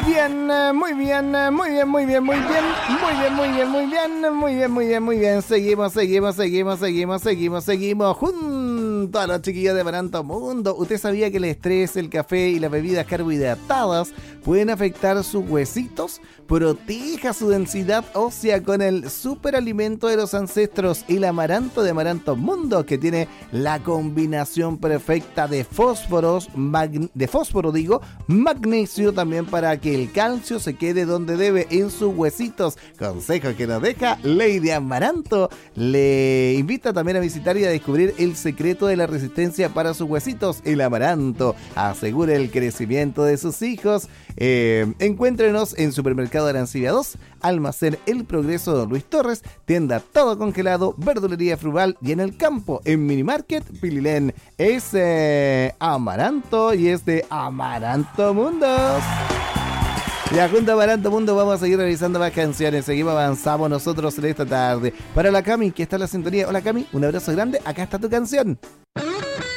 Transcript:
bien, muy bien, muy bien, muy bien, muy bien, muy bien, muy bien, muy bien, muy bien, muy bien, muy bien. Seguimos junto a los chiquillos de Amaranto Mundo. ¿Usted sabía que el estrés, el café y las bebidas carbohidratadas pueden afectar sus huesitos? Proteja su densidad ósea con el superalimento de los ancestros, el amaranto de Amaranto Mundo, que tiene la combinación perfecta de magnesio también para que el calcio se quede donde debe, en sus huesitos. Consejo que nos deja Lady Amaranto. Le invita también a visitar y a descubrir el secreto de la resistencia para sus huesitos. El amaranto asegura el crecimiento de sus hijos. Encuéntrenos en Supermercado Arancibia 2, Almacén El Progreso Don Luis Torres, tienda Todo Congelado, Verdulería Frugal y en el campo, en Minimarket Pililén. Es Amaranto y es de Amaranto Mundos. Ya junto a Amaranto Mundo vamos a seguir revisando más canciones. Seguimos, avanzamos nosotros en esta tarde. Para la Cami, que está en la sintonía. Hola Cami, un abrazo grande. Acá está tu canción.